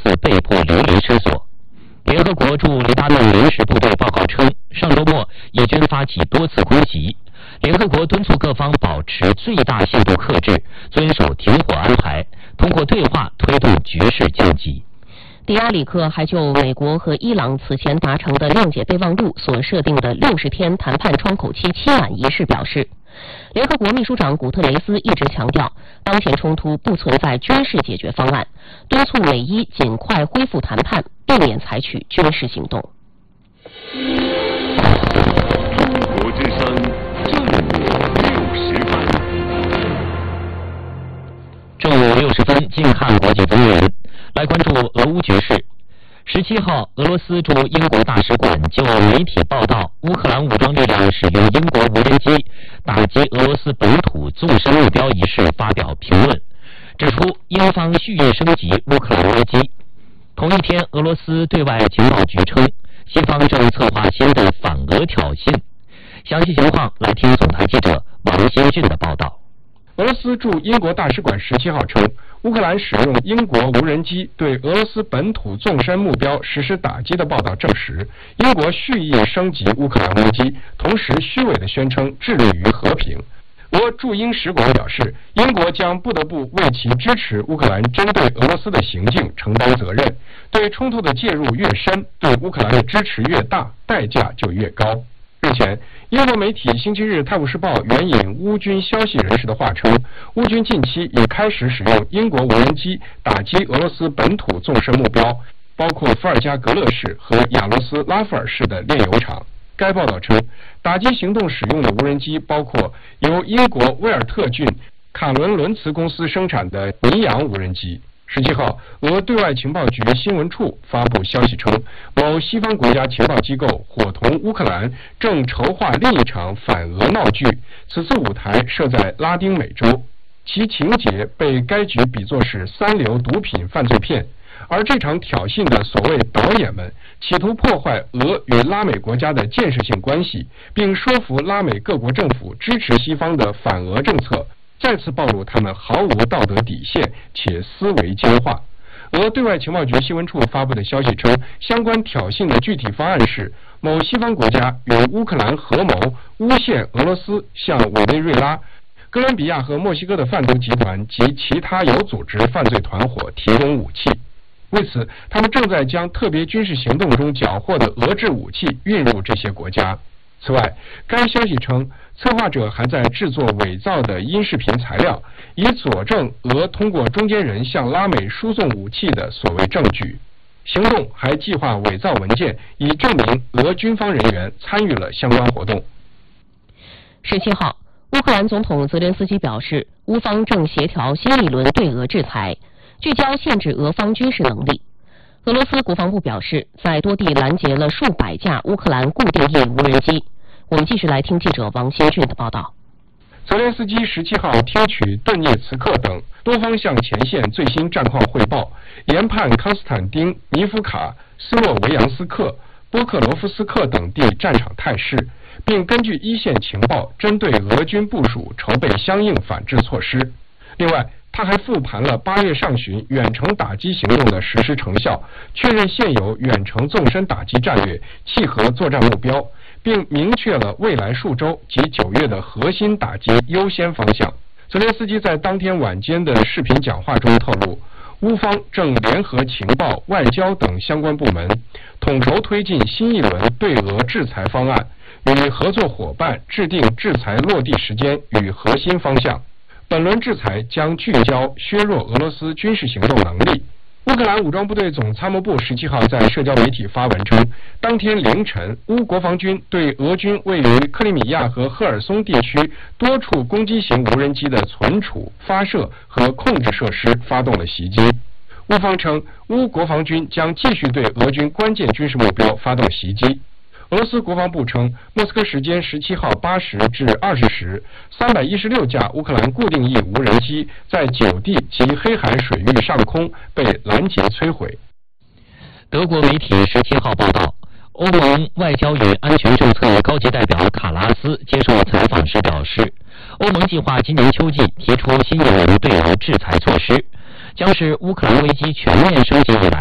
次被迫流离失所。联合国驻黎巴嫩临时部队报告称，上周末以军发起多次攻击。联合国敦促各方保持最大限度克制，遵守停火安排，通过对话推动局势降级。 迪亚里克还就美国和伊朗此前达成的谅解备忘录所设定的60天谈判窗口期期满一事表示，联合国秘书长古特雷斯一直强调，当前冲突不存在军事解决方案，敦促美伊尽快恢复谈判，避免采取军事行动。 中国之声正午60分。 正午60分，近看国际风云，来关注俄乌局势。17号，俄罗斯驻英国大使馆就媒体报道乌克兰武装力量使用英国无人机打击俄罗斯本土纵深目标一事发表评论，指出英方蓄意升级乌克兰危机。同一天，俄罗斯对外情报局称，西方正策划新的反俄挑衅。详细情况来听总台记者王新俊的报道。 俄罗斯驻英国大使馆17号称，乌克兰使用英国无人机对俄罗斯本土纵深目标实施打击的报道证实，英国蓄意升级乌克兰危机，同时虚伪地宣称致力于和平。俄驻英使馆表示，英国将不得不为其支持乌克兰针对俄罗斯的行径承担责任，对冲突的介入越深，对乌克兰的支持越大，代价就越高。日前，英国媒体《星期日泰晤士报》援引乌军消息人士的话称，乌军近期已开始使用英国无人机打击俄罗斯本土纵深目标，包括伏尔加格勒市和亚罗斯拉夫尔市的炼油厂。该报道称，打击行动使用的无人机包括由英国威尔特郡卡伦伦茨公司生产的尼昂无人机。17号，俄对外情报局新闻处发布消息称，某西方国家情报机构伙同乌克兰正筹划另一场反俄闹剧，此次舞台设在拉丁美洲，其情节被该局比作是三流毒品犯罪片。而这场挑衅的所谓导演们，企图破坏俄与拉美国家的建设性关系，并说服拉美各国政府支持西方的反俄政策，再次暴露他们毫无道德底线且思维僵化。俄对外情报局新闻处发布的消息称，相关挑衅的具体方案是，某西方国家与乌克兰合谋诬陷俄罗斯向委内瑞拉、哥伦比亚和墨西哥的贩毒集团及其他有组织犯罪团伙提供武器。为此，他们正在将特别军事行动中缴获的俄制武器运入这些国家。此外，该消息称，策划者还在制作伪造的音视频材料，以佐证俄通过中间人向拉美输送武器的所谓证据。行动还计划伪造文件，以证明俄军方人员参与了相关活动。 17号，乌克兰总统泽连斯基表示，乌方正协调新一轮对俄制裁，聚焦限制俄方军事能力。俄罗斯国防部表示，在多地拦截了数百架乌克兰固定翼无人机。我们继续来听记者王新俊的报道。 泽连斯基17号听取顿涅茨克等多方向前线最新战况汇报，研判康斯坦丁尼夫卡、斯洛维扬斯克、波克罗夫斯克等地战场态势，并根据一线情报针对俄军部署筹备相应反制措施。另外，他还复盘了8月上旬远程打击行动的实施成效，确认现有远程纵深打击战略契合作战目标，并明确了未来数周及9月的核心打击优先方向。泽连斯基在当天晚间的视频讲话中透露，乌方正联合情报、外交等相关部门，统筹推进新一轮对俄制裁方案，与合作伙伴制定制裁落地时间与核心方向。本轮制裁将聚焦削弱俄罗斯军事行动能力。乌克兰武装部队总参谋部17号在社交媒体发文称，当天凌晨，乌国防军对俄军位于克里米亚和赫尔松地区多处攻击型无人机的存储、发射和控制设施发动了袭击。乌方称，乌国防军将继续对俄军关键军事目标发动袭击。俄罗斯国防部称，莫斯科时间17号8时至20时，316架乌克兰固定翼无人机在9地及黑海水域上空被拦截摧毁。 德国媒体17号报道，欧盟外交与安全政策高级代表卡拉斯接受采访时表示，欧盟计划今年秋季提出新一轮对俄制裁措施，将是乌克兰危机全面升级以来